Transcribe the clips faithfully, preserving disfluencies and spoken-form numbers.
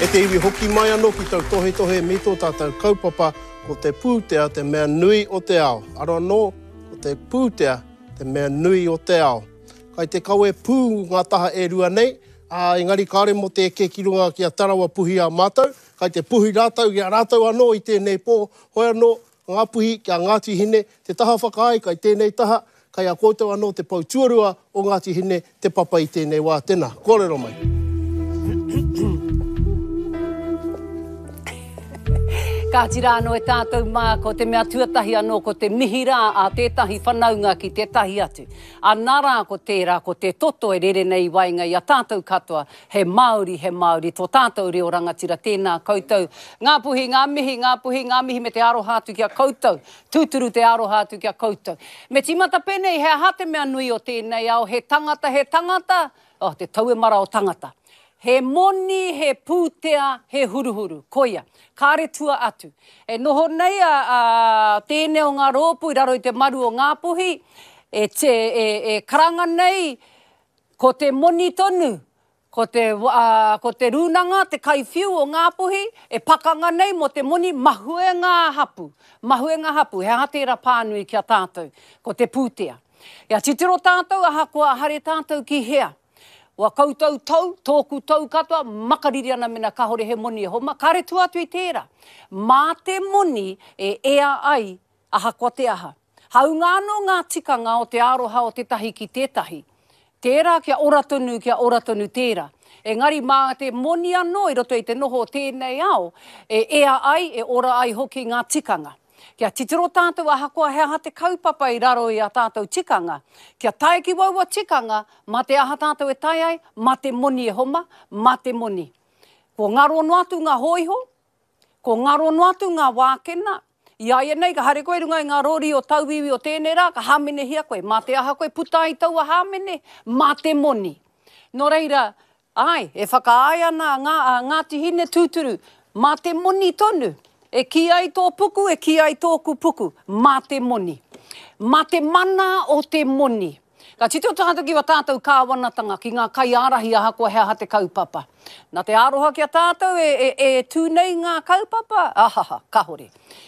E te iwi hoki mai anō ki tau tohe tohe mito tātou kaupapa ko te pūtea te mea nui o te ao. Aro anō, ko te pūtea te mea nui o te ao. Kai te kaue pū ngā taha e rua nei, a engari kāre mo te ke kirunga ki a tarawa puhi a mātou, kai te puhi rātau ki a rātau anō i tēnei pō, hoi anō ngā puhi ki a Ngāti Hine, te taha whakaai kai tēnei taha, kai a koutou anō te pau tuarua o Ngāti Hine, te papa i tēnei wā tēnā. Kōrero mai. Ka tira anō e tātou mā ko te mea tuatahi anō ko te mihi rā a tētahi whanaunga ki tētahi atu. A nara ko tērā ko te toto e rere nei wainga i a tātou katoa he Māori, he Māori, tō tātou reo rangatira tēnā koutou. Ngā puhi, ngā mihi, ngā puhi, ngā mihi me te arohātu ki a koutou. Tūturu te arohātu ki a koutou. Me timata penei, he aha te mea nui o tēnei ao, he tangata, he tangata, oh, te tauemara o tangata. He moni, he pūtea, he huruhuru, koia. Kāre tua atu. E noho nei a, a tēnei o ngā rōpu, i raro i te maru o ngā puhi, e, te, e, e karanga nei, ko te moni tonu, ko te, a, ko te rūnanga, te kaiwhiu o ngā puhi, e pakanga nei mo te moni mahue ngā hapu. Mahue ngā hapu, he hatera pānui ki a tātou, ko te pūtea. Ia titiro tātou, aha kua hare tātou ki hea. Wa koutou tau, tōku tau katoa, makariri ana mena kahore he moni e homa, kāre tu atu i tērā. Mā te moni e ea ai, aha kua te aha. Hau ngāno ngā tikanga o te aroha o te tahi ki tētahi. Tērā kia oratonu, kia oratonu tērā. Engari mā te moni anō i roto i te noho tēnei ao, e ea ai, e ora ai hoki ngā tikanga. Kia titiro tātou aha kua he aha te kaupapa i raro i a tātou tikanga. Kia tae ki waua tikanga, mā te aha tātou e tae ai, mā te moni e homa, mā te moni. Ko ngaro no atu ngā hoiho, ko ngaro no atu ngā wākena, ia ia nei ka hare koe runga i ngā rori o tauiwi o tēnei rā, ka hāmene hia koe, mā te aha koe puta i tau a hāmene, mā te moni. No reira, ai, e whakaai ana ngā, Ngāti Hine tūturu, mā te moni tonu. E ki ai tō puku, e ki ai tōku puku, mā te moni. Mā te mana o te moni. Ka tito tātou ki wa tātou kāwanatanga ki ngā kai arahi aha kua hea ha te kaupapa. Nā te aroha ki a tātou e, e, e tūnei ngā kaupapa, ahaha, kahore.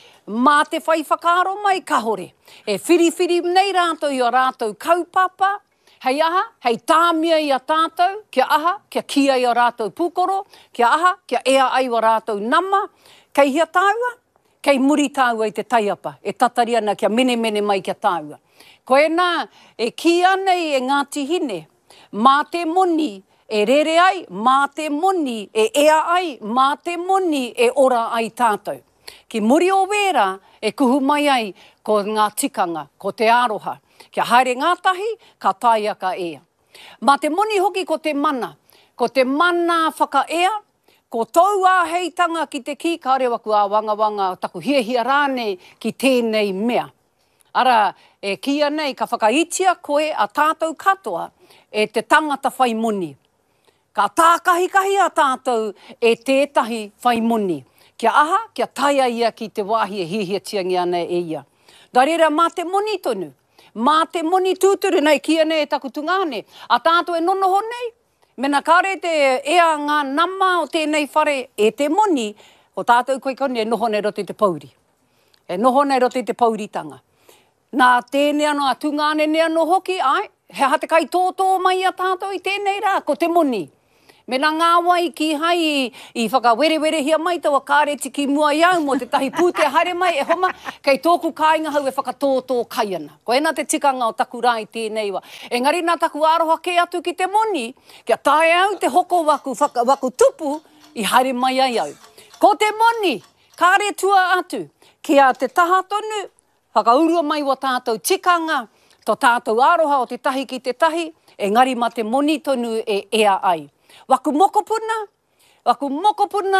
Mā te whai whakaaro mai, kahore. E whiriwhiri nei rātou i a rātou kaupapa, hei aha, hei tāmia i a tātou, kia aha, kia kia i a rātou pūkoro, kia aha, kia ea ai wa rātou nama, kei hia tāua, kei muri tāua i te taiapa, e tatari ana kia mene mene mai kia tāua. Koe nā, e ki anei e Ngāti Hine, mā te moni e rere ai, mā te moni e ea ai, mā te moni e ora ai tātou. Ki muri o wera e kuhu mai ai ko ngā tikanga, ko te aroha. Kia haere ngātahi, ka taiaka ea. Mā te moni hoki ko te mana, ko te mana whakaea, ko tau a heitanga ki te ki, kāre waku a wanga wanga taku hia hia rānei ki tēnei mea. Ara, e kia nei, ka whakaitia koe a tātou katoa e te tangata whai moni. Ka tākahi kahi a tātou e tētahi whai moni. Kia aha, kia taia ia ki te wāhi e hihia tiangi ana e ia. Darera, mā te moni tonu, mā te moni tūturu nei kia nei e taku tungane, a tātou e nonoho nei. Mena kāre te ea ngā nama o tēnei whare e te moni, o tātou koe koni e noho nei roto i te pauri. E noho nei roto i te pauritanga. Nā tēnei anō a tungane nea no hoki, ai, he hate kai tōtō mai a tātou i tēnei rā, ko te moni. Mena ngā wai ki hai i, i whakawere-were hia mai taua kāre tiki mua iau mo te tahi pūte haere mai e homa, kei tōku kāinga hau e whakatōtō kai ana. Ko ena te tikanga o taku rā i tēnei wa. Engari nā taku aroha ke atu ki te moni, kia tae au te hoko waku, whaka, waku tupu i haere mai ai au. Ko te moni, kāre tua atu, kia te taha tonu, whakaurua mai wa tātou tikanga, tō tātou aroha o te tahi ki te tahi, engari ma te moni tonu e ea ai. Waku mokopuna, waku mokopuna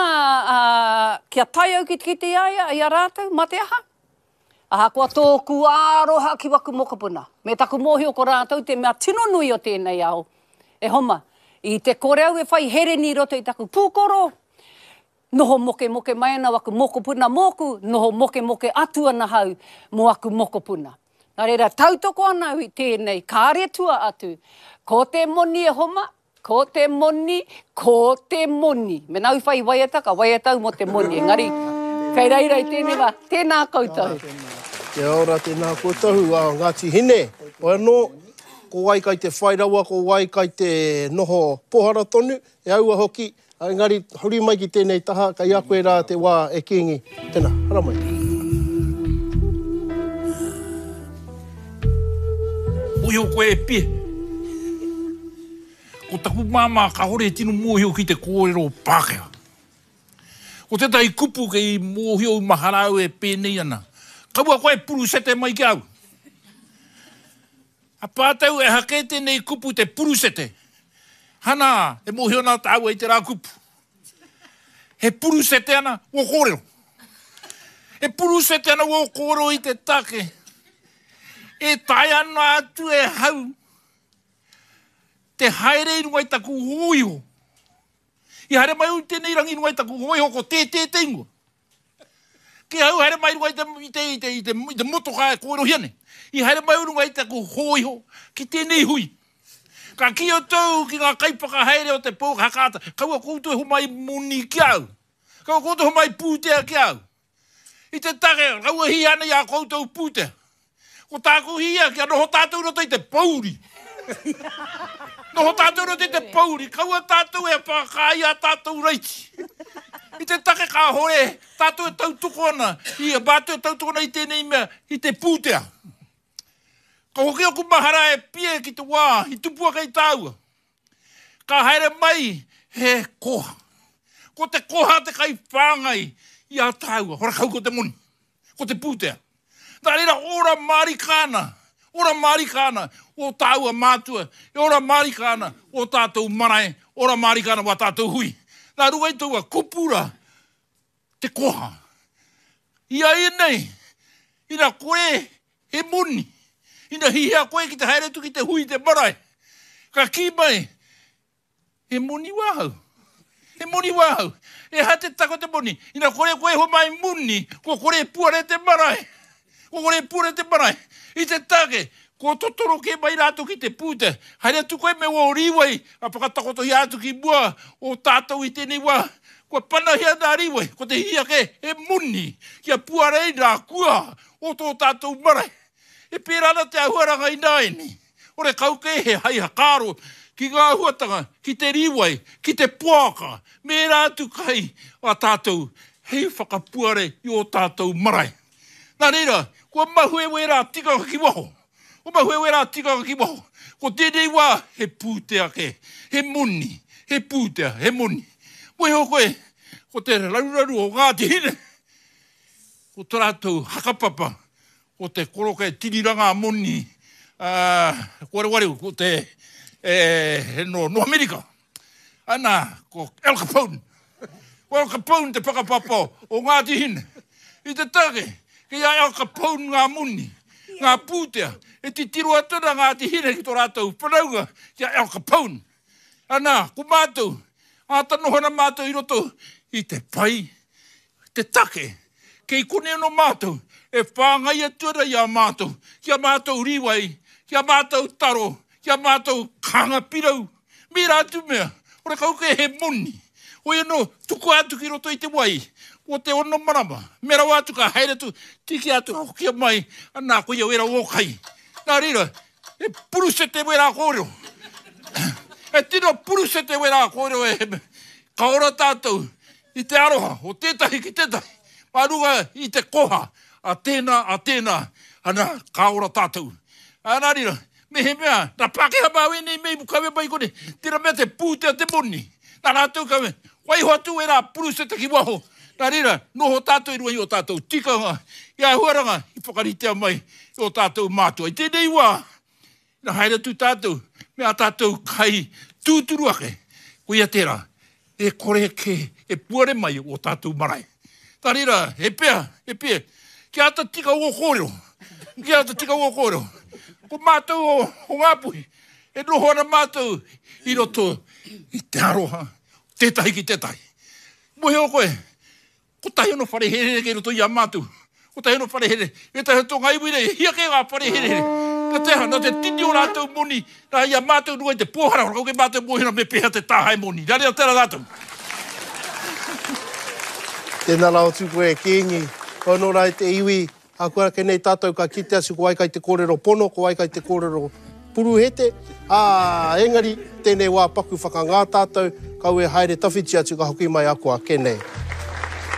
uh, kia tai au ki te kiti aia i a rātou, ma te aha. Aha kua tōku aroha ki waku mokopuna. Me taku mōhio ko rātou te mea tino nui o tēnei ao. E homa, i te kore au e whai here ni roto i taku pūkoro, noho moke moke mai ana waku mokopuna moku, noho moke moke atu ana hau mo waku mokopuna. Nā reira, tautoko ana i tēnei, kāre tua atu, ko te moni e homa, Ko te moni, ko te moni. Me nau whai waiataka, waiatau mo te moni. Engari, kei reirai tēnei wā, tēnā koutou. Kia ora, tēnā koutou, uh, Ngāti Hine. O anō, ko wai kai te whairaua, ko wai kai te noho pohara tonu, e aua hoki. Engari, huri mai ki tēnei taha, kai a koe rā te wā e kingi. Tēnā, hara mai. Oi o koe e pie. Ko taku māma ka hore tino mōhio ki te kōrero Pākehā. Ko tētai kupu kei mōhio maharau e pēnei ana. Kaua koe puru sete mai ki au. A pātau e hake tēnei kupu te puru sete. Hana e mōhio nā tāua i te rā kupu. He puru sete ana o kōrero. He puru sete ana o kōrero i te take. E tai ana atu e hau. Te haere i rungai taku hoiho. I haere mai ui tēnei rangi rungai taku hoiho ko tē tē teingo. Ki hau haere mai rungai te, i te, i te, i te, i te motoka e kōrero hiane. I haere mai rungai taku hoiho ki tēnei hui. Ka ki o tau ki ngā kaipaka haere o te pōk hakata. Kaua koutou ho mai muni ki au. Kaua koutou ho mai pūtea ki au. I te take, kaua hi ana i a koutou pūtea. Ko tāku hia ki anoho tātou roto i te pauri. Noho tātou roto i te pauri. Kaua tātou e pākai a tātou reiti. I te take ka hore, tātou e tautuko ana. I a bātou e tautuko ana i tēnei mea, i te pūtea. Ka hoki oku mahara e pie ki te wā, i tupua kei tāua. Ka haere mai he koha. Ko te koha te kai whāngai i a tāua. Hora kau ko te moni. Ko te pūtea. Tā reira ora marikana. Ora marikana o tāua mātua. E ora marikana o tātou marae. Ora marikana wa tātou hui. Nā ruai taua kupura te koha. Ia e nei. Ina koe he moni. Ina hihia koe ki te haere tu ki te hui te marae. Ka ki mai. He moni wahau. He moni wahau. E hate tako te moni. Ina kore koe ho mai moni. Ko kore puare te marae. Ko kore puare te marae. I te take. Ko totoro ke mai rātou ki te pūte. Haere tu koe me o riwai. A pakatakoto hi atu ki mua. O tātou i tēnei wā. Ko pana hia nā riwai. Ko te hia ke he moni. Kia puarei nā kua. O tō tātou marae. E pērana te ahuaranga i nāini. Ore kauke he hai hakaro. Ki ngā huatanga. Ki te riwai. Ki te puaka. Me rātu kai. A tātou. Hei whakapuare i o tātou marae. Nā reira. Ko mahue wera tika ki waho. Ko mahue wera tika ki waho. Ko tēnei wā he pūtea ke. He moni. He pūtea. He moni. Moe ho koe. Ko te raruraru o Ngāti Hine. Ko tō rātou hakapapa. Ko te koroka e tiriranga moni. Uh, ko ware ko te eh, no, no Amerika. Ana ko Al Capone. Ko Al Capone te whakapapa o Ngāti Hine. I te take. Ki a Al Capone ngā muni, ngā pūtea, e ti tiro atuna Ngāti Hine ki tō rātou whanaunga ki a Al Capone. Ana, ko mātou, a tanohana mātou i roto, i te pai, te take, kei kone no mātou, e whāngai atura i a mātou, ki a mātou riwai, ki a mātou taro, ki a mātou kanga pirau, mi rātu mea, ora kauke he muni, oi anō, tuku atu ki roto i te wai, o te ono marama. Mera wātu ka haere tu, tiki atu hokia mai, anā koe ia wera wokai. Nā reira, e puruse te wera kōreo. E tino puruse te wera kōreo e ka ora tātou i te aroha, o tētahi ki tētahi. Marunga i te koha, a tēnā, a tēnā, anā ka ora tātou. Anā reira, me he mea, nā Pākehā māwe nei mei mukawe mai kone, tēnā mea te pūtea te moni. Nā rātou kawe, waiho atu e rā puruse te ki waho. Nā reira, noho tātou i rua i o tātou tikanga, i a huaranga, i whakaritea mai i o tātou mātua. I tēnei wā, nā haere tu tātou, me a tātou kai tūturu ake, ko ia tērā, e kore ke, e puare mai o tātou marae. Tā reira, e pēa, e pēa, ki ata tika o kōreo, ki ata tika o kōreo, ko mātou o, o ngāpui, e noho ana mātou i roto, i te aroha, tētahi ki tētahi. Mohe o koe, ko tahi ono wharehere kei roto i a mātou. Ko tahi ono wharehere. E tahi to ngai wire, hia kei ngā wharehere. Ka te hana te tini o rātou moni, nā ia mātou nua i te pōhara, kau ke mātou mōhina me peha te tāhai moni. Rare o tēra rātou. Tēnā rao tuku e kēngi, kono rai te iwi, a kua ke nei tātou ka kite asu ko ai kai te kōrero pono, ko ai kai te kōrero puruhete. Ā, engari, tēnei wā paku whakangā tātou, kau e haere tawhiti atu ka hoki mai a kua ke nei.